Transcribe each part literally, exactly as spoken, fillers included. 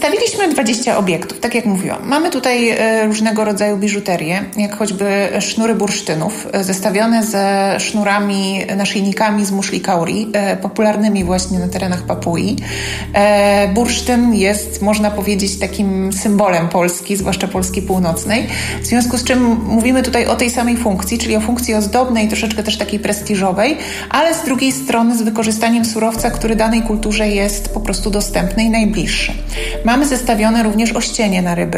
Zestawiliśmy dwadzieścia obiektów, tak jak mówiłam. Mamy tutaj różnego rodzaju biżuterię, jak choćby sznury bursztynów, zestawione ze sznurami, naszyjnikami z muszli kauri, popularnymi właśnie na terenach Papui. Bursztyn jest, można powiedzieć, takim symbolem Polski, zwłaszcza Polski północnej, w związku z czym mówimy tutaj o tej samej funkcji, czyli o funkcji ozdobnej, troszeczkę też takiej prestiżowej, ale z drugiej strony z wykorzystaniem surowca, który danej kulturze jest po prostu dostępny i najbliższy. Mamy zestawione również ościenie na ryby,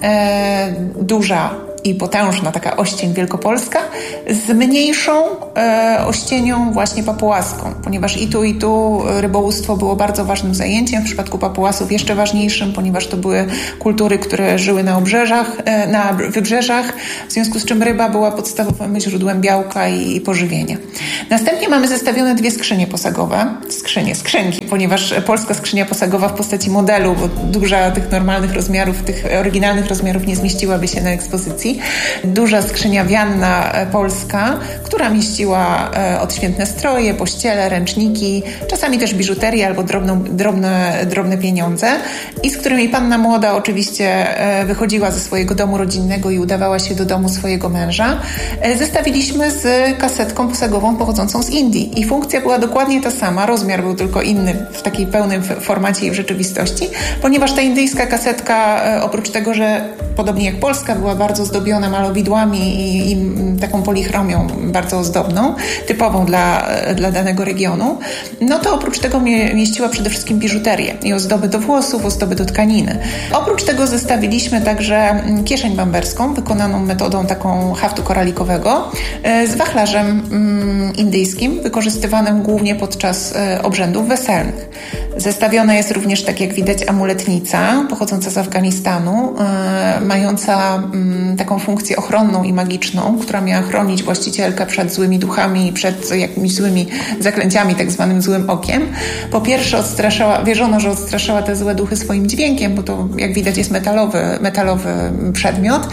e, duża i potężna taka oścień wielkopolska z mniejszą e, ościenią właśnie papułaską, ponieważ i tu i tu rybołówstwo było bardzo ważnym zajęciem, w przypadku papułasów jeszcze ważniejszym, ponieważ to były kultury, które żyły na obrzeżach, e, na wybrzeżach, w związku z czym ryba była podstawowym źródłem białka i, i pożywienia. Następnie mamy zestawione dwie skrzynie posagowe, skrzynie, skrzynki, ponieważ polska skrzynia posagowa w postaci modelu, bo duża tych normalnych rozmiarów, tych oryginalnych rozmiarów nie zmieściłaby się na ekspozycji. Duża skrzynia wianna polska, która mieściła odświętne stroje, pościele, ręczniki, czasami też biżuterię albo drobną, drobne, drobne pieniądze i z którymi panna młoda oczywiście wychodziła ze swojego domu rodzinnego i udawała się do domu swojego męża. Zestawiliśmy z kasetką posagową pochodzącą z Indii i funkcja była dokładnie ta sama, rozmiar był tylko inny w takiej pełnym formacie i w rzeczywistości, ponieważ ta indyjska kasetka oprócz tego, że podobnie jak polska była bardzo zdobiona malowidłami i, i taką polichromią bardzo ozdobną, typową dla, dla danego regionu, no to oprócz tego mie- mieściła przede wszystkim biżuterię i ozdoby do włosów, ozdoby do tkaniny. Oprócz tego zestawiliśmy także kieszeń bamberską, wykonaną metodą taką haftu koralikowego, z wachlarzem mm, indyjskim, wykorzystywanym głównie podczas e, obrzędów weselnych. Zestawiona jest również, tak jak widać, amuletnica pochodząca z Afganistanu, e, mająca mm, taką funkcję ochronną i magiczną, która miała chronić właścicielkę przed złymi duchami i przed jakimiś złymi zaklęciami, tak zwanym złym okiem. Po pierwsze odstraszała, wierzono, że odstraszała te złe duchy swoim dźwiękiem, bo to, jak widać, jest metalowy, metalowy przedmiot,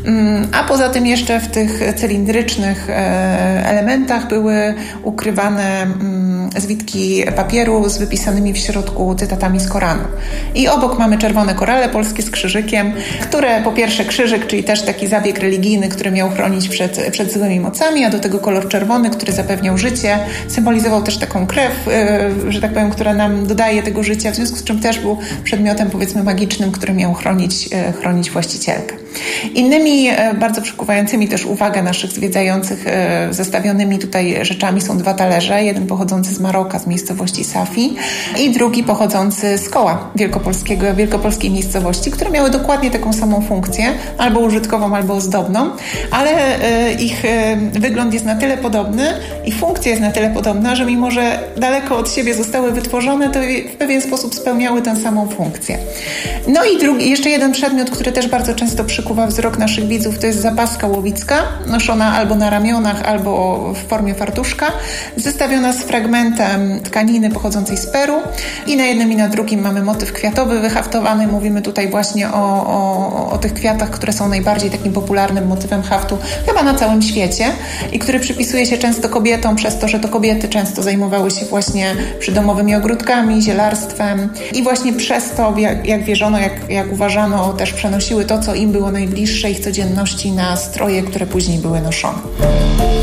a poza tym jeszcze w tych cylindrycznych elementach były ukrywane zwitki papieru z wypisanymi w środku cytatami z Koranu. I obok mamy czerwone korale polskie z krzyżykiem, które po pierwsze krzyżyk, czyli też taki zabieg religijny, który miał chronić przed, przed złymi mocami, a do tego kolor czerwony, który zapewniał życie, symbolizował też taką krew, yy, że tak powiem, która nam dodaje tego życia, w związku z czym też był przedmiotem, powiedzmy, magicznym, który miał chronić, yy, chronić właścicielkę. Innymi yy, bardzo przykuwającymi też uwagę naszych zwiedzających yy, zestawionymi tutaj rzeczami są dwa talerze, jeden pochodzący z Maroka, z miejscowości Safi i drugi pochodzący z Koła wielkopolskiego, wielkopolskiej miejscowości, które miały dokładnie taką samą funkcję, albo użytkową, albo ozdobną, ale y, ich y, wygląd jest na tyle podobny i funkcja jest na tyle podobna, że mimo, że daleko od siebie zostały wytworzone, to w pewien sposób spełniały tę samą funkcję. No i drugi, jeszcze jeden przedmiot, który też bardzo często przykuwa wzrok naszych widzów, to jest zapaska łowicka, noszona albo na ramionach, albo w formie fartuszka, zestawiona z fragmentem tkaniny pochodzącej z Peru i na jednym i na drugim mamy motyw kwiatowy wyhaftowany. Mówimy tutaj właśnie o, o, o tych kwiatach, które są najbardziej takim popularnym motywem haftu chyba na całym świecie i który przypisuje się często kobietom przez to, że to kobiety często zajmowały się właśnie przydomowymi ogródkami, zielarstwem i właśnie przez to, jak, jak wierzono, jak, jak uważano, też przenosiły to, co im było najbliższe ich codzienności na stroje, które później były noszone.